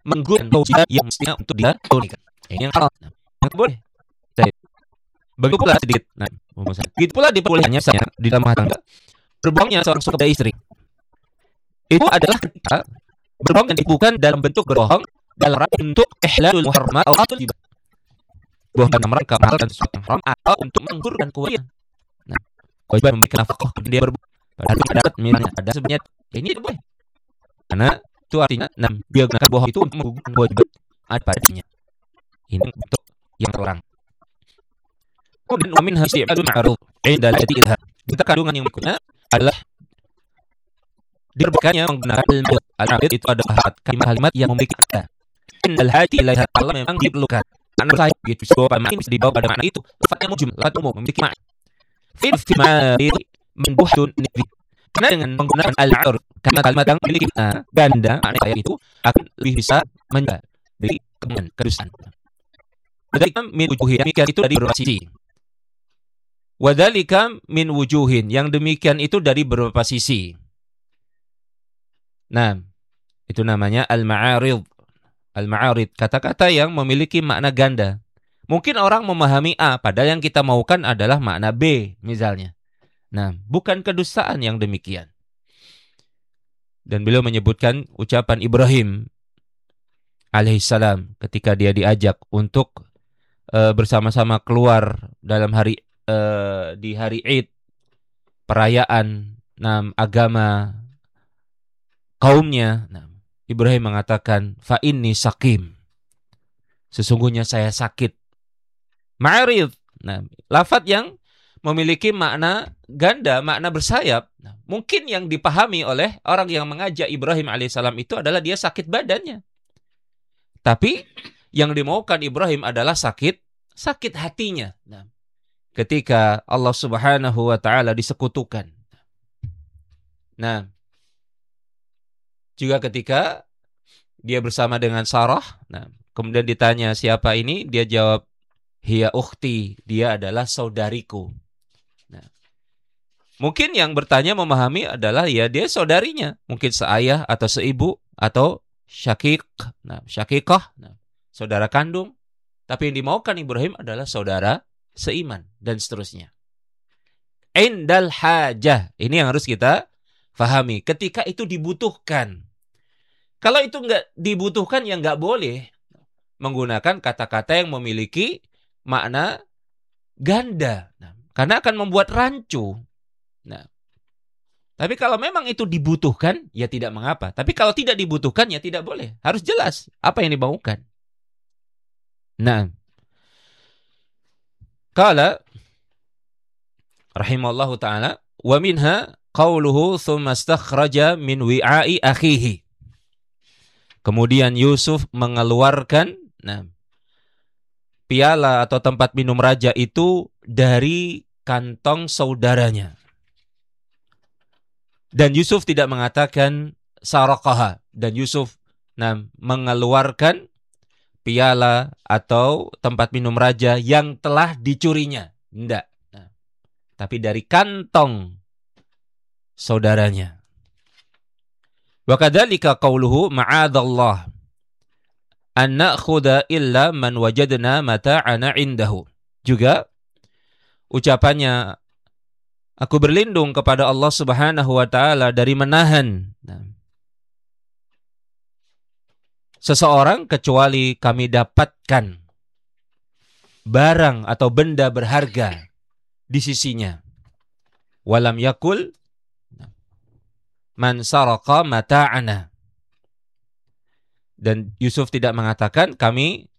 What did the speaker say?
menggunakan kewajiban yang mestinya untuk dia tunaikan. Ini yang haram. Yang boleh. Begitu pula sedikit. Begitu pula diperbolehkannya misalnya di dalam rumah tangga berbohongnya seorang suami kepada istri. Itu adalah ketika berbohong dan bukan dalam bentuk berbohong dalam rangka untuk ihlalul muharramat atau atul ibadah. Bohong dalam rangka menghalalkan sesuatu yang haram atau untuk menggugurkan kewajiban. Kewajiban memberikan nafkah dia berbohong. Padahal tidak dapat misalnya ada sebenarnya ini tidak boleh. Karena itu artinya dia gunakan bohong itu untuk menggugurkan kewajiban ada padanya. Ini bentuk yang terlarang. Kemudian wa minha isti'malul ma'ruf 'inda al-idhar. Kita kandungan yang berikutnya adalah diperbolehkannya menggunakan al-ma'ruf itu adalah kalimat-kalimat yang memiliki makna. Innal hati ilaiha Allah memang diperlukan. Karena saya gitu sebab makna bisa dibawa pada makna itu. Lafaznya mujmal, lafaz umum memiliki makna. Fi istimari menbuhdun nabi. Karena dengan menggunakan al-ma'ruf kalimat yang memiliki makna ganda makna ayat itu akan lebih bisa menjaga dari kemungkinan kedustaan. Dzalika min wujuhin demikian itu dari beberapa sisi. Wadzalika min wujuhin yang demikian itu dari beberapa sisi. Nah, itu namanya al-ma'arid. Al-ma'arid, kata-kata yang memiliki makna ganda. Mungkin orang memahami A, padahal yang kita maukan adalah makna B, misalnya. Nah, bukan kedustaan yang demikian. Dan beliau menyebutkan ucapan Ibrahim alaihissalam ketika dia diajak untuk bersama-sama keluar dalam hari di hari Id, perayaan agama kaumnya. Ibrahim mengatakan, fa inni sakim. Sesungguhnya saya sakit. Ma'arid. Lafaz yang memiliki makna ganda, makna bersayap. Mungkin yang dipahami oleh orang yang mengajak Ibrahim alaihissalam itu adalah dia sakit badannya. Tapi yang dimaukan Ibrahim adalah sakit hatinya. Ketika Allah Subhanahu wa taala disekutukan. Juga ketika dia bersama dengan Sarah, kemudian ditanya siapa ini, dia jawab, hiya ukhti, dia adalah saudariku. Mungkin yang bertanya memahami adalah ya dia saudarinya, mungkin seayah atau seibu atau syakikah, saudara kandung. Tapi yang dimaukan Ibrahim adalah saudara seiman dan seterusnya. Indal hajah, ini yang harus kita fahami. Ketika itu dibutuhkan. Kalau itu nggak dibutuhkan, ya nggak boleh menggunakan kata-kata yang memiliki makna ganda. Karena akan membuat rancu. Tapi kalau memang itu dibutuhkan, ya tidak mengapa. Tapi kalau tidak dibutuhkan, ya tidak boleh. Harus jelas apa yang dimaukan. Qala rahimallahu ta'ala wa minha qauluhu thumma istakhraja min wi'a'i akhihi. Kemudian Yusuf mengeluarkan piala atau tempat minum raja itu dari kantong saudaranya. Dan Yusuf tidak mengatakan saraqaha. Dan Yusuf mengeluarkan piala atau tempat minum raja yang telah dicurinya. Tidak. Tapi dari kantong saudaranya. Wa kadzalika qauluhu ma'adzallah an na'khudha illa man wajadna mata'ana indahu. Juga ucapannya, aku berlindung kepada Allah Subhanahu wa taala dari menahan seseorang kecuali kami dapatkan barang atau benda berharga di sisinya. Walam yakul man saraqa mata'ana. Dan Yusuf tidak mengatakan kami